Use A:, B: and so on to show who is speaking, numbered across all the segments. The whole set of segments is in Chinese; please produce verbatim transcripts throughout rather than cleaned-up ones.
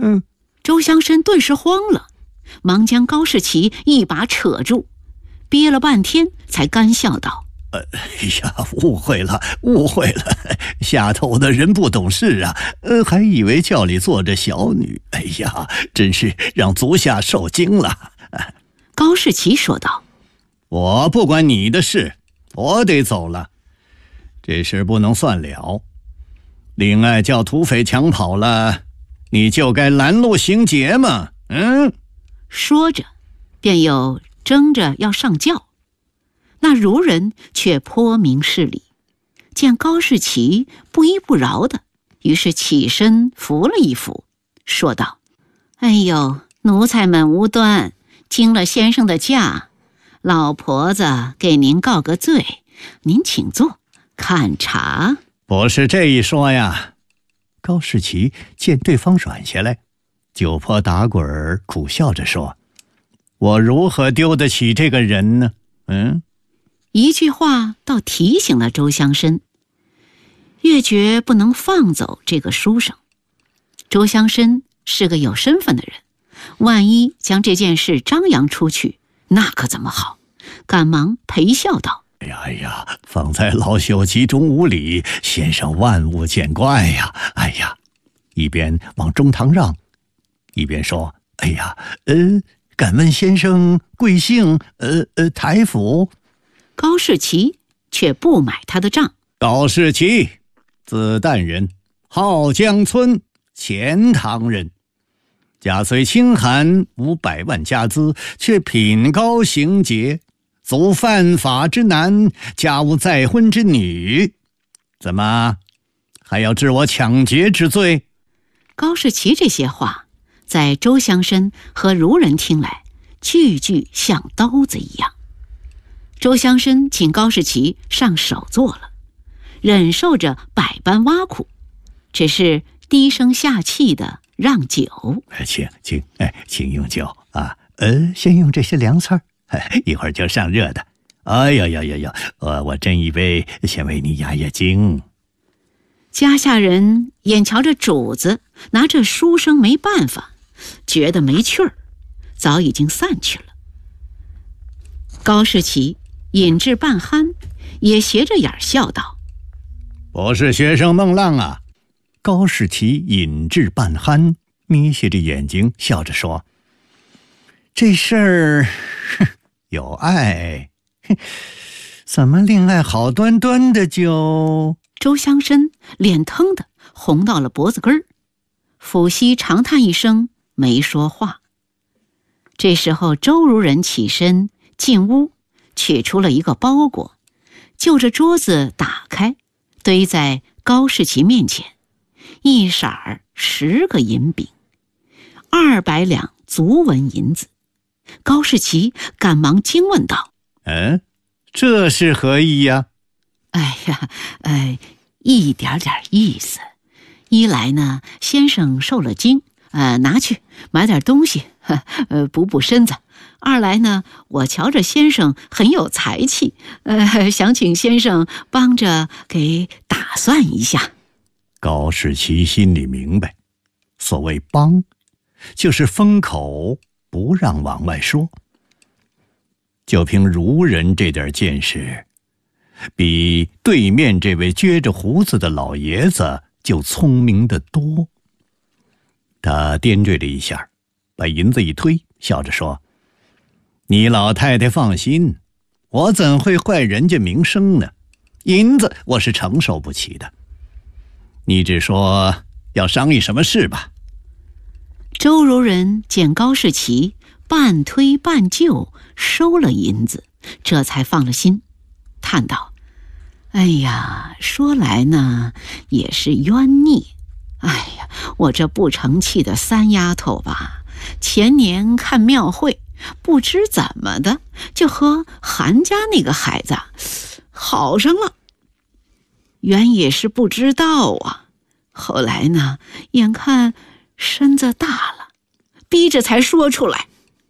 A: 嗯。
B: 周乡绅顿时慌了，忙将高士奇一把扯住，憋了半天才干笑道：
A: 哎呀，误会了，误会了，下头的人不懂事啊，呃，还以为轿里坐着小女，哎呀，真是让足下受惊了。
B: 高士奇说道：
A: 我不管你的事，我得走了，这事不能算了。另外叫土匪抢跑了，你就该拦路行劫嘛。嗯。
B: 说着便又争着要上轿。那孺人却颇明事理，见高士奇不依不饶的，于是起身扶了一扶，说道：哎呦，奴才们无端惊了先生的驾，老婆子给您告个罪，您请坐看茶。
A: 不是这一说呀。高士奇见对方软下来，就颇打滚儿，苦笑着说：我如何丢得起这个人呢？嗯。
B: 一句话倒提醒了周乡绅，越觉不能放走这个书生。周乡绅是个有身份的人，万一将这件事张扬出去，那可怎么好？赶忙陪笑道：
A: 哎呀哎呀，方才老朽集中无礼，先生万勿见怪呀。哎呀，一边往中堂让，一边说：哎呀，呃，敢问先生贵姓？呃呃，台府？
B: 高士奇却不买他的账。
A: 高士奇，字淡人，号江村，钱塘人，家虽清寒，无百万家资，却品高行节，足犯法之男，家无再婚之女，怎么还要治我抢劫之罪？
B: 高士奇这些话在周乡绅和孺人听来，句句像刀子一样。周乡绅请高士奇上首座了，忍受着百般挖苦，只是低声下气的让酒。
A: 请请哎，请用酒啊！呃，先用这些凉菜儿，一会儿就上热的。哎呀呀呀呀！我我斟一杯，先为你压压惊。
B: 家下人眼瞧着主子拿着书生没办法，觉得没趣儿，早已经散去了。高士奇饮至半酣，也斜着眼笑道：
A: 不是学生孟浪啊。高士奇饮至半酣，眯斜着眼睛笑着说：这事儿有爱，怎么恋爱好端端的就……
B: 周乡绅脸腾的红到了脖子根儿，抚膝长叹一声，没说话。这时候周孺人起身进屋，取出了一个包裹，就着桌子打开，堆在高士奇面前，一色儿十个银饼，二百两足文银子。高士奇赶忙惊问道：
A: 嗯，这是何意呀？
B: 哎呀，哎，一点点意思。一来呢，先生受了惊，呃，拿去买点东西，呃，补补身子。二来呢，我瞧着先生很有才气，呃，想请先生帮着给打算一下。
A: 高士奇心里明白，所谓帮，就是封口，不让往外说。就凭孺人这点见识，比对面这位撅着胡子的老爷子就聪明得多。他掂坠了一下，把银子一推，笑着说：你老太太放心，我怎会坏人家名声呢？银子我是承受不起的，你只说要商议什么事吧。
B: 周孺人见高士奇半推半就收了银子，这才放了心，叹道：哎呀，说来呢也是冤逆。哎呀，我这不成器的三丫头吧，前年看庙会，不知怎么的就和韩家那个孩子好上了。原也是不知道啊，后来呢，眼看身子大了，逼着才说出来。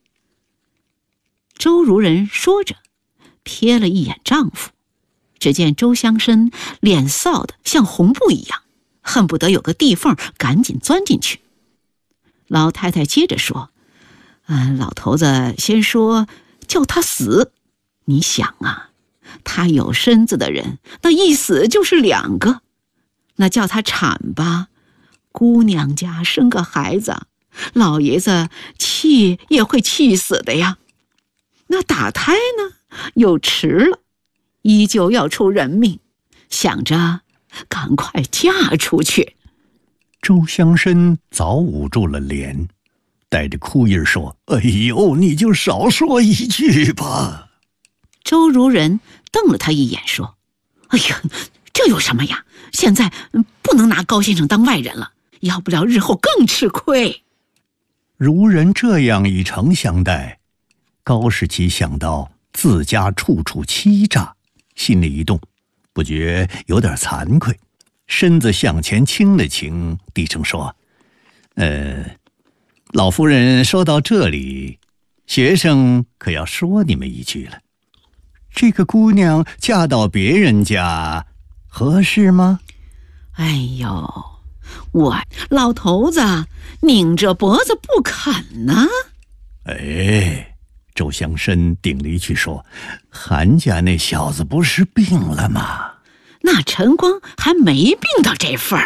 B: 周孺人说着，瞥了一眼丈夫，只见周乡绅脸臊得像红布一样，恨不得有个地缝赶紧钻进去。 老太太接着说：“嗯，老头子先说叫他死，你想啊，他有身子的人，那一死就是两个。那叫他产吧，姑娘家生个孩子，老爷子气也会气死的呀。那打胎呢，又迟了，依旧要出人命，想着赶快嫁出去。”
A: 周乡绅早捂住了脸，带着哭音说：“哎呦，你就少说一句吧。”
B: 周如人瞪了他一眼，说：“哎呀，这有什么呀？现在不能拿高先生当外人了，要不了日后更吃亏。”
A: 如人这样以诚相待，高士奇想到自家处处欺诈，心里一动，不觉有点惭愧，身子向前倾了倾，低声说：“呃，老夫人说到这里，学生可要说你们一句了。这个姑娘嫁到别人家，合适吗？”
B: 哎呦，我老头子拧着脖子不肯呢。
A: 哎，周乡绅顶了一句说：“韩家那小子不是病了吗？”
B: 那陈光还没病到这份儿。